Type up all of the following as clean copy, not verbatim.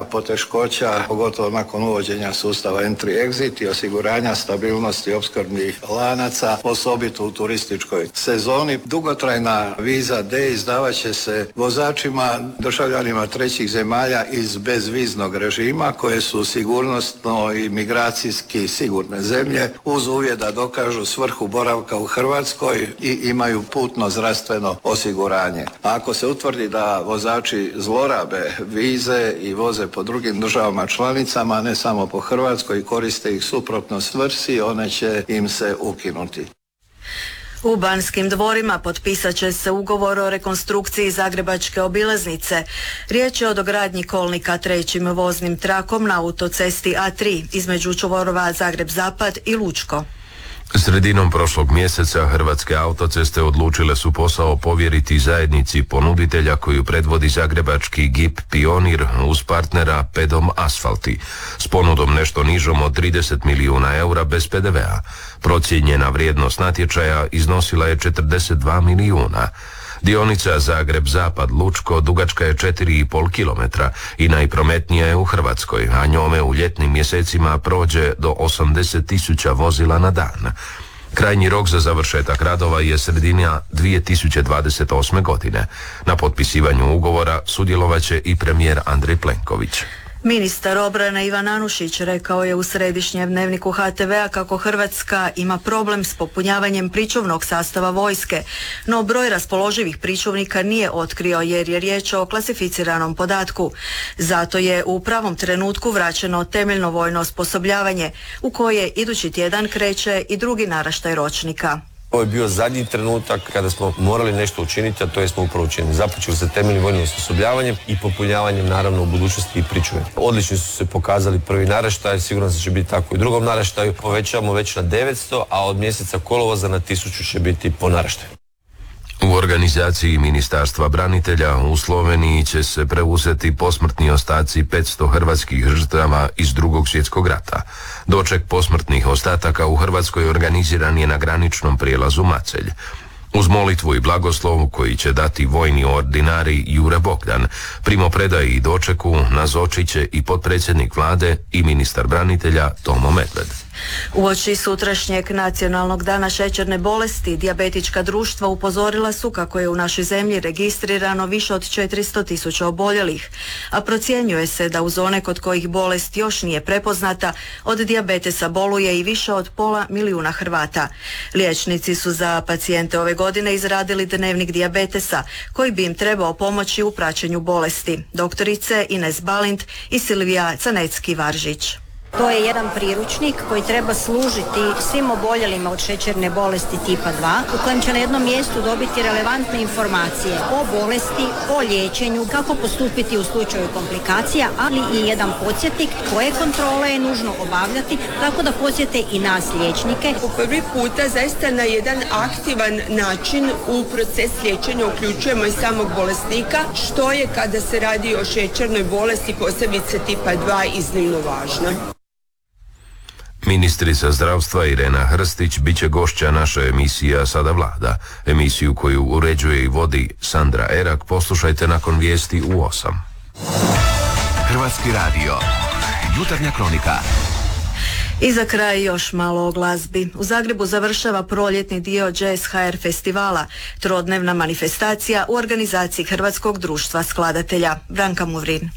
poteškoća, pogotovo nakon uvođenja sustava entry-exit i osiguranja stabilnosti opskrbnih lanaca, osobito u turističkoj sezoni. Dugotrajna viza D izdavat će se vozačima, državljanima trećih zemalja iz bezviznog režima koje su sigurnosno i migracijski sigurne zemlje uz uvjet da dokažu svrhu boravka u Hrvatskoj i imaju putno zdravstveno osiguranje. A ako se utvrdi da vozači zlorabe vize i voze po drugim državama članicama, ne samo po Hrvatskoj, i koriste ih suprotno svrsi, one će im se ukinuti. U Banskim dvorima potpisat će se ugovor o rekonstrukciji Zagrebačke obilaznice. Riječ je o dogradnji kolnika trećim voznim trakom na autocesti A3 između čvorova Zagreb-Zapad i Lučko. Sredinom prošlog mjeseca Hrvatske autoceste odlučile su posao povjeriti zajednici ponuditelja koju predvodi zagrebački GIP Pionir uz partnera Pedom Asfalti s ponudom nešto nižom od 30 milijuna eura bez PDV-a. Procijenjena vrijednost natječaja iznosila je 42 milijuna. Dionica Zagreb-Zapad Lučko dugačka je 4,5 km i najprometnija je u Hrvatskoj, a njome u ljetnim mjesecima prođe do 80.000 vozila na dan. Krajnji rok za završetak radova je sredina 2028. godine. Na potpisivanju ugovora sudjelovat će i premijer Andrej Plenković. Ministar obrane Ivan Anušić rekao je u središnjem dnevniku HTV-a kako Hrvatska ima problem s popunjavanjem pričuvnog sastava vojske, no broj raspoloživih pričuvnika nije otkrio jer je riječ o klasificiranom podatku. Zato je u pravom trenutku vraćeno temeljno vojno osposobljavanje u koje idući tjedan kreće i drugi naraštaj ročnika. Ovo je bio zadnji trenutak kada smo morali nešto učiniti, a to je smo upravo učinili. Započeli sa temeljnim vojnim osposobljavanjem i popunjavanjem naravno u budućnosti i pričuve. Odlični su se pokazali prvi naraštaj, sigurno će biti tako i drugom naraštaju. Povećavamo već na 900, a od mjeseca kolovoza na 1000 će biti po naraštaju. U organizaciji Ministarstva branitelja u Sloveniji će se preuzeti posmrtni ostaci 500 hrvatskih žrtava iz Drugog svjetskog rata. Doček posmrtnih ostataka u Hrvatskoj organiziran je na graničnom prijelazu Macelj. Uz molitvu i blagoslovu koji će dati vojni ordinari Jure Bogdan, primopredaji i dočeku nazočit će i potpredsjednik vlade i ministar branitelja Tomo Medved. Uoči sutrašnjeg nacionalnog dana šećerne bolesti, dijabetička društva upozorila su kako je u našoj zemlji registrirano više od 400.000 oboljelih, a procjenjuje se da uz one kod kojih bolest još nije prepoznata, od dijabetesa boluje i više od 500.000 Hrvata. Liječnici su za pacijente ove godine izradili dnevnik dijabetesa, koji bi im trebao pomoći u praćenju bolesti. Doktorice Ines Balint i Silvija Canecki-Varžić. To je jedan priručnik koji treba služiti svim oboljelima od šećerne bolesti tipa 2, u kojem će na jednom mjestu dobiti relevantne informacije o bolesti, o liječenju, kako postupiti u slučaju komplikacija, ali i jedan podsjetnik koje kontrole je nužno obavljati, tako da podsjete i nas liječnike. Po prvi puta zaista na jedan aktivan način u proces liječenja uključujemo i samog bolesnika, što je kada se radi o šećernoj bolesti, posebice tipa 2, iznimno važno. Ministrica zdravstva Irena Hrstić bit će gošća naše emisija Sada Vlada. Emisiju koju uređuje i vodi Sandra Erak poslušajte nakon vijesti u 8. Hrvatski radio. Jutarnja kronika. I za kraj još malo o glazbi. U Zagrebu završava proljetni dio Jazz HR festivala, trodnevna manifestacija u organizaciji Hrvatskog društva skladatelja. Branka Muvrin.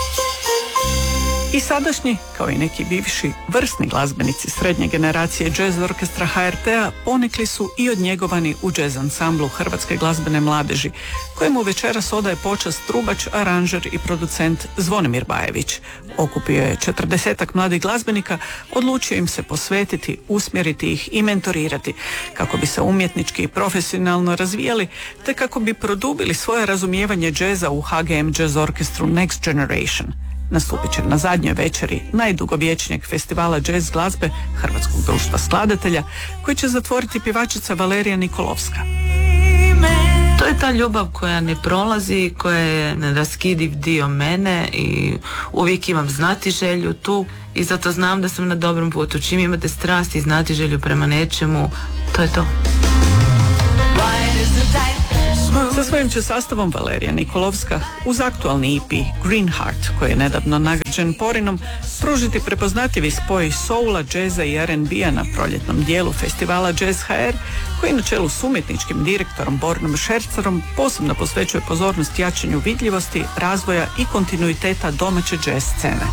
I sadašnji, kao i neki bivši, vrsni glazbenici srednje generacije jazz orkestra HRT-a ponikli su i odnjegovani u jazz ansamblu Hrvatske glazbene mladeži, kojemu večeras odaje počast trubač, aranžer i producent Zvonimir Bajević. Okupio je 40-ak mladih glazbenika, odlučio im se posvetiti, usmjeriti ih i mentorirati, kako bi se umjetnički i profesionalno razvijali, te kako bi produbili svoje razumijevanje džeza u HGM Jazz orkestru Next Generation. Nastupit će na zadnjoj večeri najdugovječnijeg festivala jazz glazbe Hrvatskog društva skladatelja, koji će zatvoriti pjevačica Valerija Nikolovska. To je ta ljubav koja ne prolazi, koja je neraskidiv dio mene i uvijek imam znatiželju tu i zato znam da sam na dobrom putu. Čim imate strast i znatiželju prema nečemu, to je to. Sa Svojim će sastavom Valerija Nikolovska uz aktualni EP Green Heart, koji je nedavno nagrađen Porinom, pružiti prepoznatljivi spoj soula, džeza i R&B-a na proljetnom dijelu festivala Jazz HR, koji na čelu s umjetničkim direktorom Bornom Šercerom posebno posvećuje pozornost jačanju vidljivosti, razvoja i kontinuiteta domaće jazz scene.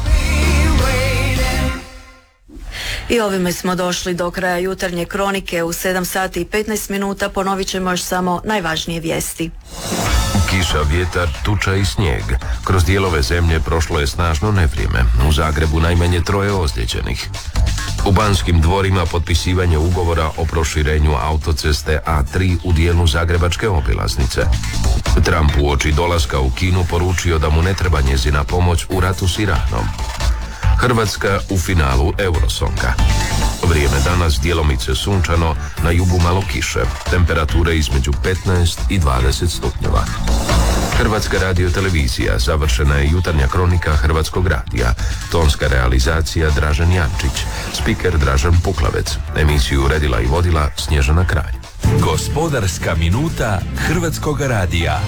I ovime smo došli do kraja jutarnje kronike. U 7 sati i 15 minuta ponovit ćemo još samo najvažnije vijesti. Kiša, vjetar, tuča i snijeg. Kroz dijelove zemlje prošlo je snažno nevrijeme. U Zagrebu najmanje 3 ozlijeđenih. U Banskim dvorima potpisivanje ugovora o proširenju autoceste A3 u dijelu zagrebačke obilaznice. Trump uoči dolaska u Kinu poručio da mu ne treba njezina pomoć u ratu s Iranom. Hrvatska u finalu Eurosonga. Vrijeme danas djelomice sunčano, na jugu malo kiše. Temperature između 15 i 20 stupnjeva. Hrvatska radiotelevizija, završena je jutarnja kronika Hrvatskog radija. Tonska realizacija Dražen Jančić. Spiker Dražen Puklavec. Emisiju uredila i vodila Snježana Kralj. Gospodarska minuta Hrvatskog radija.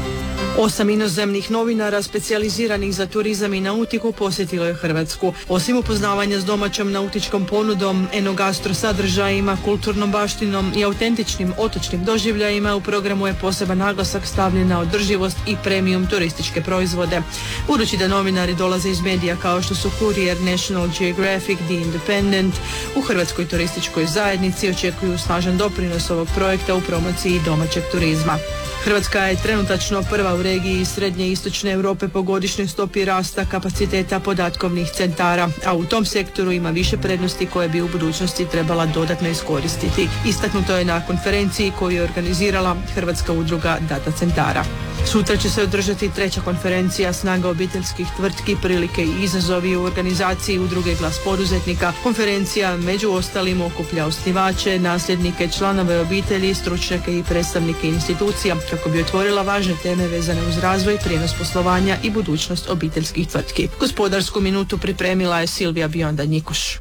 8 inozemnih novinara specijaliziranih za turizam i nautiku posjetilo je Hrvatsku. Osim upoznavanja s domaćom nautičkom ponudom, enogastro sadržajima, kulturnom baštinom i autentičnim otočnim doživljajima, u programu je poseban naglasak stavljen na održivost i premium turističke proizvode. Budući da novinari dolaze iz medija kao što su Courier, National Geographic, The Independent, u Hrvatskoj turističkoj zajednici očekuju snažan doprinos ovog projekta u promociji domaćeg turizma. Hrvatska je trenutačno prva u regiji srednje i istočne Europe po godišnjoj stopi rasta kapaciteta podatkovnih centara, a u tom sektoru ima više prednosti koje bi u budućnosti trebala dodatno iskoristiti. Istaknuto je na konferenciji koju je organizirala Hrvatska udruga data centara. Sutra će se održati 3. konferencija Snaga obiteljskih tvrtki, prilike i izazovi u organizaciji udruge Glas poduzetnika. Konferencija među ostalim okuplja osnivače, nasljednike, članove obitelji, stručnjake i predstavnike institucija kako bi otvorila važne teme vezane uz razvoj, prijenos poslovanja i budućnost obiteljskih tvrtki. Gospodarsku minutu pripremila je Silvija Bionda-Njikuš.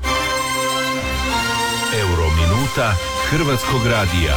Eurominuta Hrvatskog radija.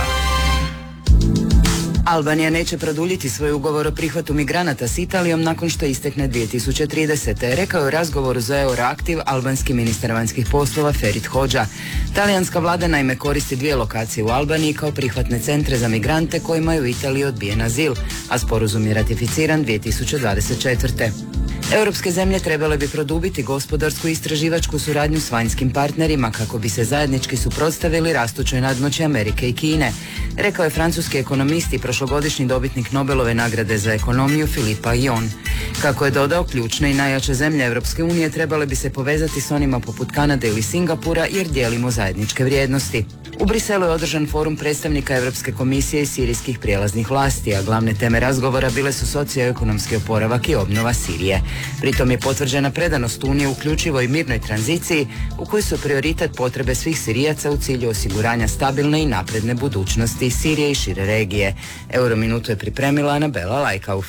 Albanija neće produljiti svoj ugovor o prihvatu migranata s Italijom nakon što istekne 2030. rekao je u razgovoru za Euroaktiv albanski ministar vanjskih poslova Ferit Hodža. Talijanska vlada naime koristi 2 lokacije u Albaniji kao prihvatne centre za migrante kojima je u Italiji odbijen azil, a sporazum je ratificiran 2024. Europske zemlje trebale bi produbiti gospodarsku i istraživačku suradnju s vanjskim partnerima kako bi se zajednički suprotstavili rastućoj nadmoći Amerike i Kine, rekao je francuski ekonomist i prošlogodišnji dobitnik Nobelove nagrade za ekonomiju Philippe Aillon. Kako je dodao, ključne i najjače zemlje Europske unije trebale bi se povezati s onima poput Kanade ili Singapura jer dijelimo zajedničke vrijednosti. U Briselu je održan forum predstavnika Europske komisije i sirijskih prijelaznih vlasti, a glavne teme razgovora bile su socioekonomski oporavak i obnova Sirije. Pritom je potvrđena predanost Unije uključivoj mirnoj tranziciji u kojoj su prioritet potrebe svih Sirijaca u cilju osiguranja stabilne i napredne budućnosti Sirije i šire regije. Eurominutu je pripremila Anabela Lajkauf.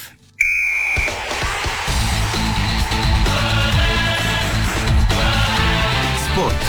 Sport.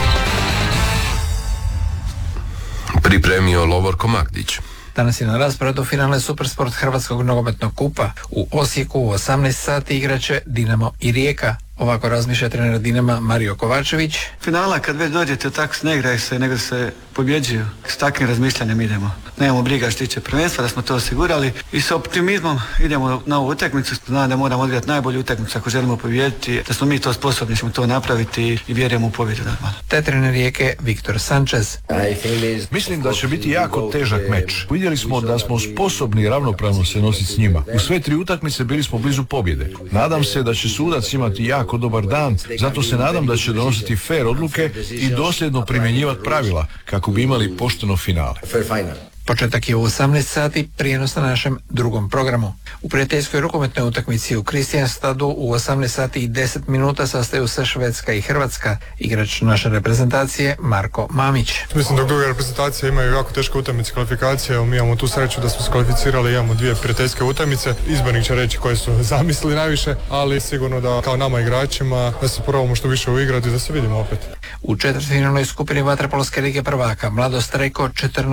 Pripremio Lovorko Magdić. Danas je na rasporedu finale Supersport Hrvatskog nogometnog kupa. U Osijeku u 18 sati igraće Dinamo i Rijeka. Ovako razmišlja trener Dinama Mario Kovačević. Finala kad već dođete tako ne igraju se, nego se pobjeđuju. S takvim razmišljanjem idemo. Nemamo briga što tiče prvenstva, da smo to osigurali i s optimizmom idemo na ovu utakmicu. Znam da moramo odigrati najbolju utakmicu ako želimo pobijediti, da smo mi to sposobni, ćemo to napraviti i vjerujemo u pobjedu. Te trener Rijeke Viktor Sanchez. Mislim da će biti jako težak meč. Vidjeli smo da smo sposobni ravnopravno se nositi s njima. U sve 3 utakmice bili smo blizu pobjede. Nadam se da će sudac imati jako dobar dan, zato se nadam da će donositi fair odluke i dosljedno primjenjivati pravila kako bi imali pošteno finale. Početak je u 18 sati, prijenos na našem drugom programu. U prijateljskoj rukometnoj utakmici u Kristijanstadu u 18 sati i 10 minuta sastaju se Švedska i Hrvatska. Igrač naše reprezentacije Marko Mamić. Mislim da druge reprezentacije imaju jako teške utakmice kvalifikacije, mi imamo tu sreću da smo se kvalificirali, imamo 2 prijateljske utakmice. Izbornik će reći koje su zamislili najviše, ali sigurno da kao nama igračima da se probamo što više uigrati, da se vidimo opet. U četvrtfinalnoj skupini vaterpolske lige prvaka Mladost Reko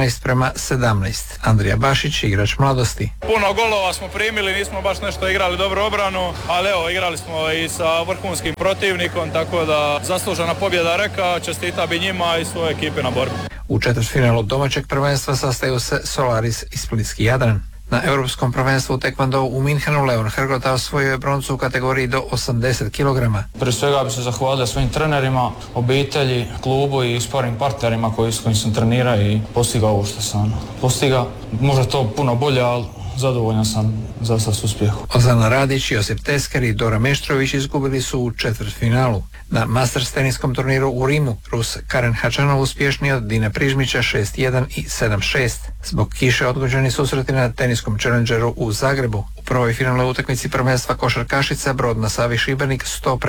14:17. Andrija Bašić, igrač Mladosti. Puno golova smo primili, nismo baš nešto igrali dobro obranu, ali evo, igrali smo i sa vrhunskim protivnikom, tako da zaslužena pobjeda Reka, čestita bi njima i svoje ekipe na borbi. U četvrtfinalu domaćeg prvenstva sastaju se Solaris i Splitski Jadran. Na europskom prvenstvu u tekvondou u Minhenu Leon Hrgota osvojio je broncu u kategoriji do 80 kg. Prije svega bi se zahvalio svojim trenerima, obitelji, klubu i sparing partnerima s kojim sam trenirao i postigao ovo što sam postigao. Možda to puno bolje, ali zadovoljan sam za sad s uspjehom. Ozana Radić, Josip Tesker i Dora Meštrović izgubili su u četvrtfinalu. Na Masters teniskom turniru u Rimu Rus Karen Hačanov uspješniji od Dine Prižmića 6-1 i 7-6. Zbog kiše odgođeni susreti na teniskom Challengeru u Zagrebu. U prvoj finalnoj utakmici prvenstva košarkašica Brod na Savi Šibenik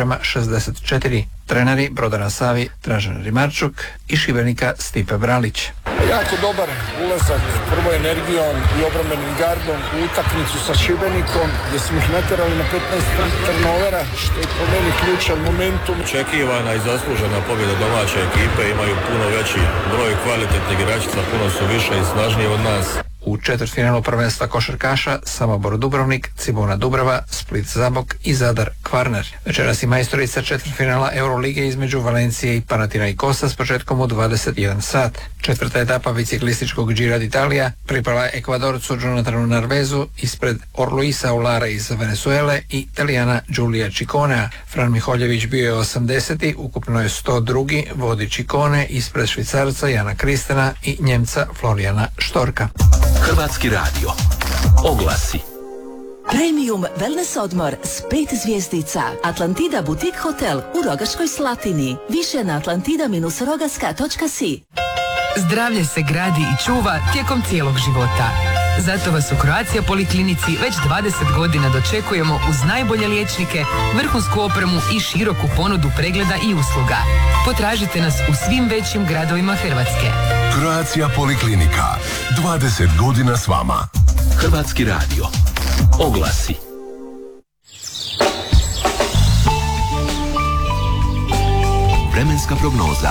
100:64. Treneri Broda na Savi Dražen Rimarčuk i Šibenika Stipe Bralić. Jako dobar ulazak prvo energijom i obrambenim gardom u utakmicu sa Šibenikom gdje smo ih natjerali na 15 turnovera, što je po meni ključan momentum. Očekivana i zaslužena pobjeda domaće ekipe, imaju puno veći broj kvalitetnih igračica, puno su više i snažnije od nas. U četvrtfinalu prvenstva košarkaša Samobor Dubrovnik, Cibona Dubrava, Split Zabok i Zadar Kvarner. Večeras i majstorica četvrtfinala Eurolige između Valencije i Panathinaikosa s početkom u 21 sat. Četvrta etapa biciklističkog Gira d'Italia pripala je Ekvadorcu Jonathanu Narvezu ispred Orluisa Ulara iz Venezuele i Italijana Giulia Cicconea. Fran Miholjević bio je 80. ukupno je 102. vodi Ciccone ispred Švicarca Jana Kristena i Njemca Florijana Štorka. Hrvatski radio. Oglasi. Premium wellness odmor s 5 zvjezdica. Atlantida Boutique Hotel u Rogaškoj Slatini. Više na atlantida-rogaska.si. Zdravlje se gradi i čuva tijekom cijelog života. Zato vas u Croatia Poliklinici već 20 godina dočekujemo uz najbolje liječnike, vrhunsku opremu i široku ponudu pregleda i usluga. Potražite nas u svim većim gradovima Hrvatske. Croatia Poliklinika. 20 godina s vama. Hrvatski radio. Oglasi. Vremenska prognoza.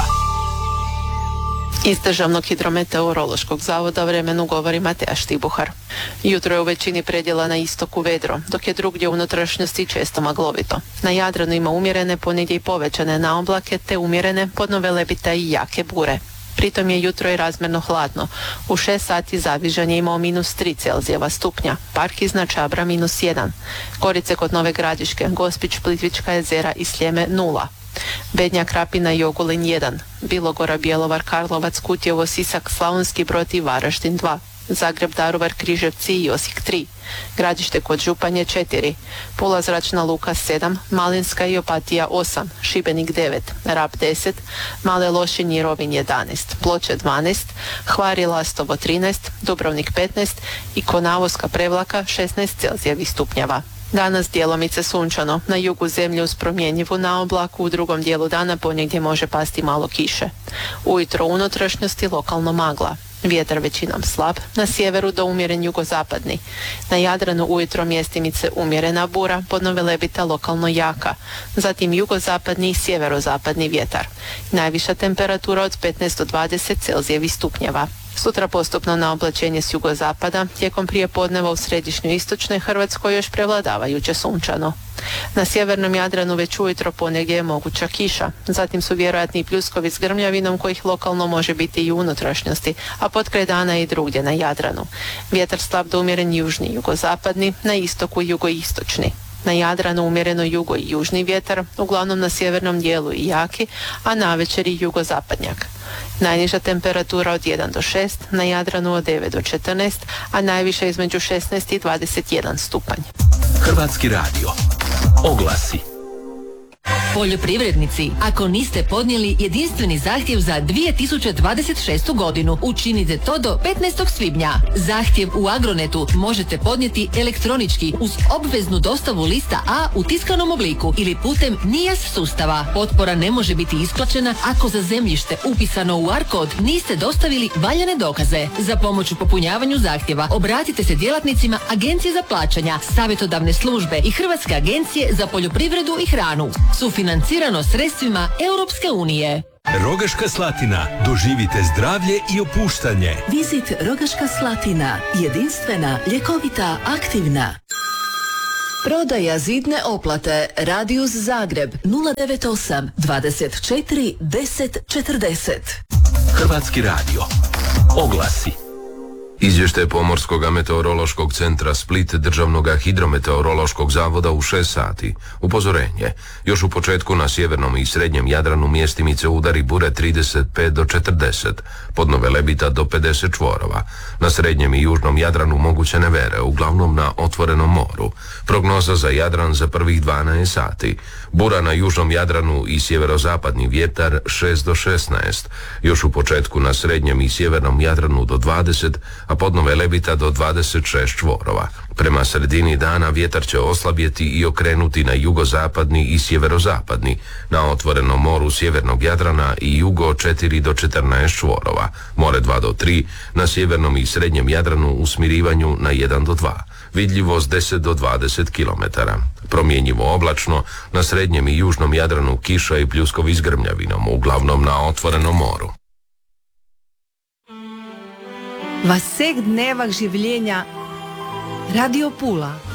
Iz Državnog hidrometeorološkog zavoda vremenu govori Mateja Štibuhar. Jutro je u većini predjela na istoku vedro, dok je drugdje u unutrašnjosti često maglovito. Na Jadranu ima umjerene, ponegdje i povećane naoblake, te umjerene, podnovelebita i jake bure. Pritom je jutro i razmjerno hladno. U 6 sati Zavižan je imao -3 Celzijeva stupnja, Park iznad Čabra -1, Gorice kod Nove Gradiške, Gospić, Plitvička jezera i Sljeme 0. Bednja, Krapina i Ogulin 1, Bilogora, Bjelovar, Karlovac, Kutjevo, Sisak, Slavonski Brod i Varaždin 2, Zagreb, Daruvar, Križevci i Osijek 3, Gradište kod Županje 4, Pula zračna luka 7, Malinska i Opatija 8, Šibenik 9, Rab 10, Male Lošinj i Rovinj 11, Ploče 12, Hvar i Lastovo 13, Dubrovnik 15 i Konavoska Prevlaka 16 Celzijevih stupnjeva. Danas djelomice sunčano, na jugu zemlje uz promjenjivu naoblaku, u drugom dijelu dana ponegdje može pasti malo kiše. Ujutro u unutrašnjosti lokalno magla. Vjetar većinom slab, na sjeveru do umjeren jugozapadni. Na Jadranu ujutro mjestimice umjerena bura, podnovelebita lokalno jaka. Zatim jugozapadni i sjeverozapadni vjetar. Najviša temperatura od 15 do 20 Celzijevih stupnjeva. Sutra postupno na oblačenje s jugozapada, tijekom prijepodneva u središnjoj i istočnoj Hrvatskoj još prevladavajuće sunčano. Na sjevernom Jadranu već ujutro ponegdje je moguća kiša, zatim su vjerojatni pljuskovi s grmljavinom kojih lokalno može biti i u unutrašnjosti, a potkraj dana i drugdje na Jadranu. Vjetar slab do umjeren južni i jugozapadni, na istoku i jugoistočni. Na Jadranu umjereno jugo i južni vjetar, uglavnom na sjevernom dijelu i jaki, a navečer i jugozapadnjak. Najniža temperatura od 1 do 6, na Jadranu od 9 do 14, a najviša između 16 i 21 stupanj. Hrvatski radio. Oglasi. Poljoprivrednici, ako niste podnijeli jedinstveni zahtjev za 2026. godinu, učinite to do 15. svibnja. Zahtjev u Agronetu možete podnijeti elektronički uz obveznu dostavu lista A u tiskanom obliku ili putem NIAS sustava. Potpora ne može biti isplaćena ako za zemljište upisano u ARKOD niste dostavili valjane dokaze. Za pomoć u popunjavanju zahtjeva obratite se djelatnicima Agencije za plaćanja, savjetodavne službe i Hrvatske agencije za poljoprivredu i hranu. Sufinancirano sredstvima Europske unije. Rogaška Slatina. Doživite zdravlje i opuštanje. Vizit Rogaška Slatina. Jedinstvena, ljekovita, aktivna. Prodaja zidne oplate. Radius Zagreb 098 24 10 40. Hrvatski radio. Oglasi. Izvještaj Pomorskog meteorološkog centra Split Državnog hidrometeorološkog zavoda u 6 sati. Upozorenje. Još u početku na sjevernom i srednjem Jadranu mjestimice udari bure 35 do 40, podno Velebita do 50 čvorova. Na srednjem i južnom Jadranu moguće nevere, uglavnom na otvorenom moru. Prognoza za Jadran za prvih 12 sati. Bura na južnom Jadranu i sjeverozapadni vjetar 6 do 16. Još u početku na srednjem i sjevernom Jadranu do 20, a podno Velebita do 26 čvorova. Prema sredini dana vjetar će oslabjeti i okrenuti na jugozapadni i sjeverozapadni, na otvorenom moru sjevernog Jadrana i jugo 4 do 14 čvorova, more 2 do 3, na sjevernom i srednjem Jadranu u smirivanju na 1 do 2, vidljivost 10 do 20 km. Promjenjivo oblačno, na srednjem i južnom Jadranu kiša i pljuskovi s grmljavinom, uglavnom na otvorenom moru. V vseh dnevah življenja Radio Pula.